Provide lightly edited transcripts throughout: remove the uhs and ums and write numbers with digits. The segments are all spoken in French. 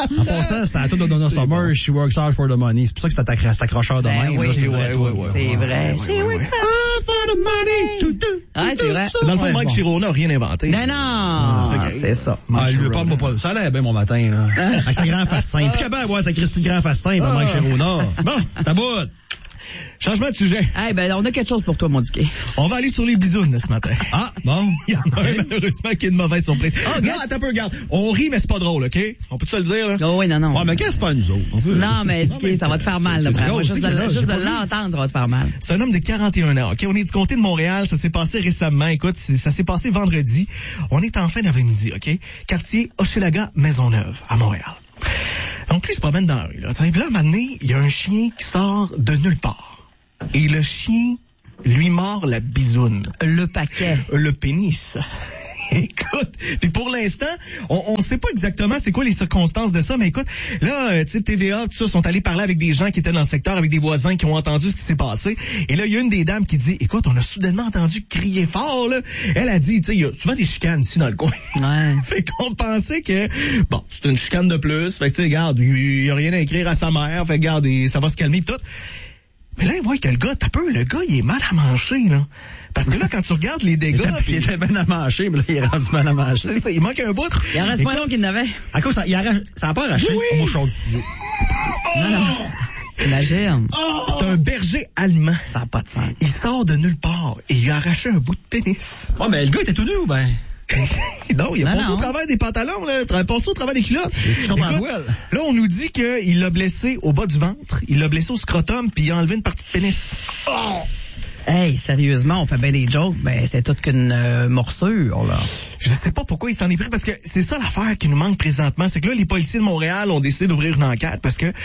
En passant, c'est à toi de Donna Summer, She Works Hard for the Money. C'est pour ça que c'est accrocheur de même. Oui, c'est vrai. C'est vrai. She Works Hard for the Money. Ah, c'est vrai. Dans le fond, Mike Chirona n'a rien inventé. Non, c'est ça. Lui, parle-moi pas. Ça allait bien mon matin, là. Avec sa grand fascin. Puis capable d'avoir sa Christine grand fascin, par Mike Chirona. Bon, t'aboute. Changement de sujet. On a quelque chose pour toi, mon Dicky. On va aller sur les bisounes ce matin. Ah, bon. Il y en a malheureusement qui a une mauvaise surprise. Non, attends un peu, regarde. On rit, mais c'est pas drôle, OK? On peut-tu le dire, là? Oh oui, non. Ouais, mais qu'est-ce que c'est pas nous autres? Non, mais Dicky, ça va te faire mal, là. Juste de l'entendre, ça va te faire mal. C'est un homme de 41 ans, OK? On est du comté de Montréal. Ça s'est passé récemment. Écoute, ça s'est passé vendredi. On est en fin d'après-midi, OK? Quartier Hochelaga, Maisonneuve, à Montréal. Donc, lui, il se promène dans la rue, là. Puis là, un moment donné, il y a un chien qui sort de nulle part. Et le chien lui mord la bisoune. Le paquet. Le pénis. Écoute, puis pour l'instant, on sait pas exactement c'est quoi les circonstances de ça, mais écoute, là, tu sais, TVA, tout ça, sont allés parler avec des gens qui étaient dans le secteur, avec des voisins qui ont entendu ce qui s'est passé. Et là, il y a une des dames qui dit, écoute, on a soudainement entendu crier fort, là. Elle a dit, tu sais, il y a souvent des chicanes ici dans le coin. Ouais. Fait qu'on pensait que, bon, c'est une chicane de plus. Fait que, tu sais, regarde, il y a rien à écrire à sa mère. Fait que, regarde, ça va se calmer pis tout. Mais là, il voit que le gars, le gars, il est mal à manger, là. Parce que là, quand tu regardes les dégâts... Il était bien à manger, mais là, il est rendu mal à manger. C'est ça, il manque un bout. Il en reste moins long qu'il n'avait. À cause, ça n'a pas arraché. Oui. Au chose du Non. Imagine. C'est un berger allemand. Ça n'a pas de sens. Il sort de nulle part et il a arraché un bout de pénis. Ouais, mais le gars était tout nu ou ben? Non, il a passé au travers des pantalons, là. Il a passé au travers des culottes. Écoute, là, on nous dit qu'il l'a blessé au bas du ventre, il l'a blessé au scrotum, puis il a enlevé une partie de pénis. Oh! Hey, sérieusement, on fait bien des jokes, mais c'est toute qu'une morsure, là. Je sais pas pourquoi il s'en est pris, parce que c'est ça l'affaire qui nous manque présentement. C'est que là, les policiers de Montréal ont décidé d'ouvrir une enquête parce que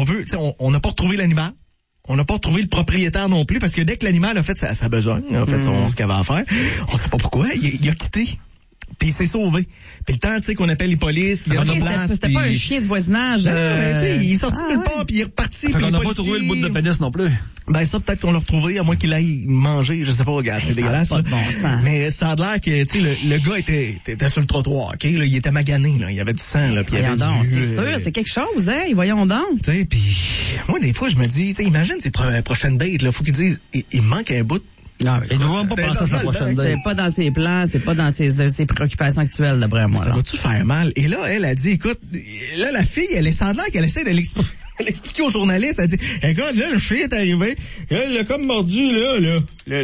on n'a pas retrouvé l'animal. On n'a pas retrouvé le propriétaire non plus, parce que dès que l'animal a fait sa besogne, a fait ce qu'il avait à faire, on sait pas pourquoi, il a quitté. Puis il s'est sauvé. Puis le temps, tu sais, qu'on appelle les polices, qui viennent sur place. C'était pas un chien du voisinage. Non, mais tu sais, il est sorti de nulle part, puis il est reparti. Fait qu'on n'a pas trouvé le bout de pénis non plus. Ben ça, peut-être qu'on l'a retrouvé, à moins qu'il aille manger, je sais pas, regarde, c'est dégueulasse. Pas de bon sens. Mais ça a l'air que, tu sais, le gars était sur le trottoir, OK? Là, il était magané, là. Il y avait du sang, là, puis il y avait c'est sûr, c'est quelque chose, hein? Voyons donc. Tu sais, puis moi, des fois, je me dis, tu sais, imagine ces prochaines dates, là. Faut qu'ils disent, il manque un bout. Non, il ne doit pas penser à sa prochaine date. C'est pas dans ses plans, c'est pas dans ses préoccupations actuelles, d'après moi. Ça va-tu faire mal? Et là, elle a dit, écoute, là, la fille, elle est sans l'air qu'elle essaie de l'expliquer aux journalistes. Elle dit, écoute, là, le chien est arrivé. Elle l'a comme mordu, là.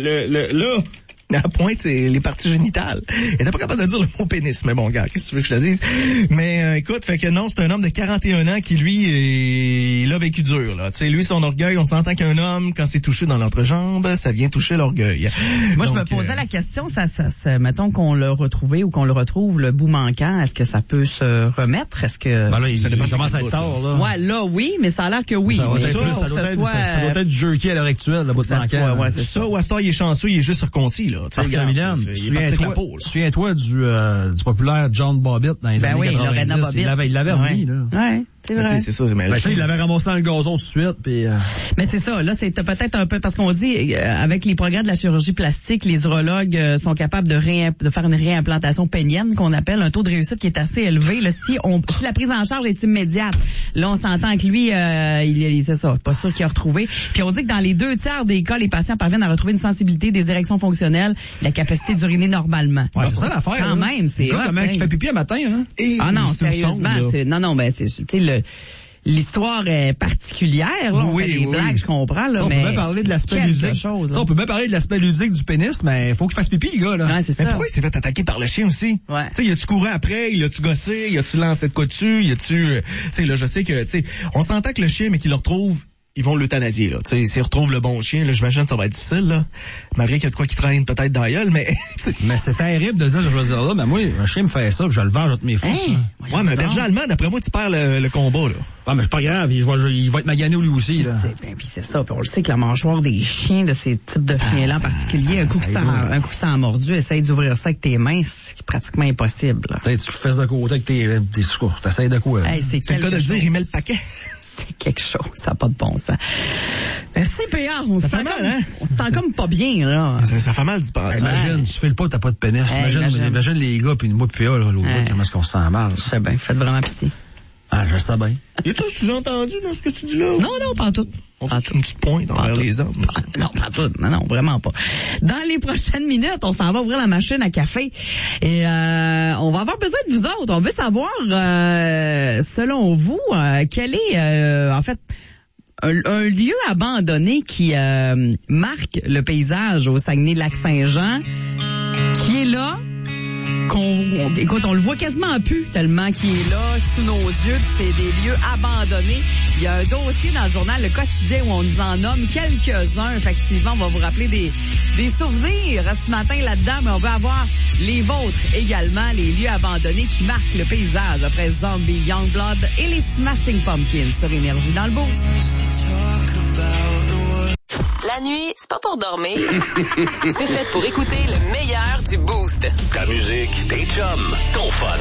À pointe, c'est les parties génitales. Elle n'était pas capable de dire le mot pénis. Mais bon, gars, qu'est-ce que tu veux que je te dise? Mais écoute, fait que non, c'est un homme de 41 ans qui, lui, il a vécu dur, là. Tu sais, lui, son orgueil, on s'entend qu'un homme, quand c'est touché dans l'entrejambe, ça vient toucher l'orgueil. Moi, donc, je me posais la question, mettons qu'on l'a retrouvé ou qu'on le retrouve, le bout manquant, est-ce que ça peut se remettre? Est-ce que... Ben là, il commence à être tard, là. Ouais, là, oui, mais ça a l'air que oui. Ça doit être du jerky à l'heure actuelle, le bout de manquant. Ouais, c'est ça. Ou à ce temps, il est chanceux, il est juste circoncis, là. Parce que Mylène, souviens-toi du populaire John Bobbitt dans les années 90. Il l'avait remis, là. Ouais. C'est vrai. C'est ça, il l'avait ramassé dans le gazon tout de suite, puis. Mais c'est ça, là, c'est peut-être un peu parce qu'on dit avec les progrès de la chirurgie plastique, les urologues sont capables de faire une réimplantation pénienne qu'on appelle un taux de réussite qui est assez élevé. Là, si la prise en charge est immédiate, là, on s'entend que lui, c'est ça, pas sûr qu'il a retrouvé. Puis on dit que dans les 2/3 des cas, les patients parviennent à retrouver une sensibilité, des érections fonctionnelles, la capacité d'uriner normalement. Ouais, c'est ça l'affaire. Quand même, c'est. Comment il fait pipi à matin, hein? Non, sérieusement, l'histoire est particulière, là. On fait des blagues, je comprends, là, ça, mais. On peut bien parler de l'aspect ludique. Ça, on peut bien parler de l'aspect ludique du pénis, mais il faut qu'il fasse pipi, le gars, là. Ouais, c'est ça. Mais pourquoi il s'est fait attaquer par le chien aussi? Ouais. Tu sais, a-tu couru après? Il a-tu gossé? Il a-tu lancé de quoi dessus? Tu sais, là, je sais que, tu sais, on s'entend que le chien, mais qu'il le retrouve, ils vont l'euthanasier, là. Tu sais, s'ils retrouvent le bon chien, là, j'imagine que ça va être difficile, là. Malgré qu'il y a de quoi qui traîne peut-être dans la gueule, mais. Mais c'est terrible de dire, je vais dire là, mais moi, un chien me fait ça, puis je le venge entre mes fous. Ouais, mais un berger allemand, d'après moi, tu perds le combat, là. Ah, mais c'est pas grave, il va être magané lui aussi, là. Puis c'est ça, puis on le sait que la mâchoire des chiens, de ces types de chiens-là en particulier, un coup que ça a mordu, essaye d'ouvrir ça avec tes mains, c'est pratiquement impossible, là. Tu sais, tu le fais de côté avec tes secours, t'essayes de quoi? C'est le cas de dire, il met le paquet. C'est quelque chose, ça n'a pas de bon sens. Merci, PA, on se sent mal, hein? On se sent comme pas bien, là. Ça fait mal d'y penser. Imagine, tu fais le pas, t'as pas de pénis. Imagine les gars, puis moi, puis PA, là, l'autre bout, comment est-ce qu'on se sent mal? Je sais bien, faites vraiment pitié. Ah, je sais bien. Y a-t-il sous-entendu dans ce que tu dis là? Non, pas en tout. On fait une petite pointe envers les hommes. Non, pas tout. Non, vraiment pas. Dans les prochaines minutes, on s'en va ouvrir la machine à café et on va avoir besoin de vous autres. On veut savoir, selon vous, quel est, en fait, un lieu abandonné qui marque le paysage au Saguenay-Lac-Saint-Jean, qui est là, écoute, on le voit quasiment plus tellement qu'il est là sous nos yeux, puis c'est des lieux abandonnés. Il y a un dossier dans le journal Le Quotidien où on nous en nomme quelques-uns. Effectivement, on va vous rappeler des souvenirs ce matin là-dedans, mais on veut avoir les vôtres également, les lieux abandonnés qui marquent le paysage après Zombie, Youngblood et les Smashing Pumpkins sur Énergie dans le Boost. La nuit, c'est pas pour dormir. C'est fait pour écouter le meilleur du Boost. Ta musique, tes chums, ton fun.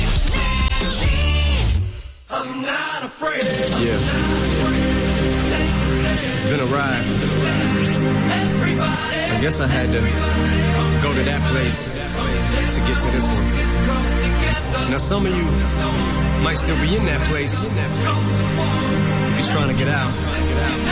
Yeah. It's been a ride. I guess I had to go to that place to get to this one. Now some of you might still be in that place if you're trying to get out.